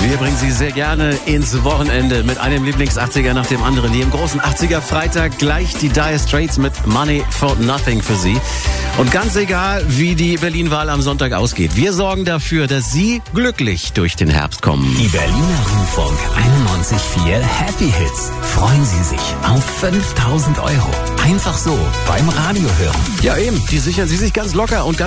Wir bringen Sie sehr gerne ins Wochenende mit einem Lieblings-80er nach dem anderen. Hier im großen 80er-Freitag gleich die Dire Straits mit Money for Nothing für Sie. Und ganz egal, wie die Berlin-Wahl am Sonntag ausgeht, wir sorgen dafür, dass Sie glücklich durch den Herbst kommen. Die Berliner Rundfunk 91.4 Happy Hits. Freuen Sie sich auf 5.000 €. Einfach so beim Radio hören. Ja eben, die sichern Sie sich ganz locker und ganz